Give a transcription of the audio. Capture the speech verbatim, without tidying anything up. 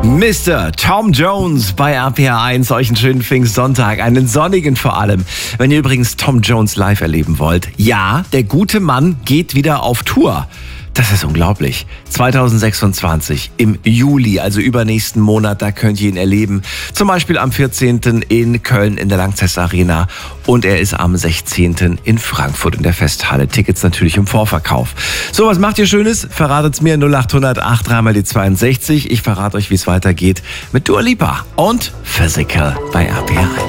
Mister Tom Jones bei R P R eins. Euch einen schönen Pfingstsonntag, einen sonnigen vor allem. Wenn ihr übrigens Tom Jones live erleben wollt, ja, der gute Mann geht wieder auf Tour. Das ist unglaublich. zwanzig sechsundzwanzig im Juli, also übernächsten Monat, da könnt ihr ihn erleben. Zum Beispiel am vierzehnten in Köln in der Lanxess Arena und er ist am sechzehnten in Frankfurt in der Festhalle. Tickets natürlich im Vorverkauf. So, was macht ihr Schönes? Verratet's mir null acht null null acht drei mal die zweiundsechzig. Ich verrate euch, wie es weitergeht mit Dua Lipa und Physical bei R P R eins.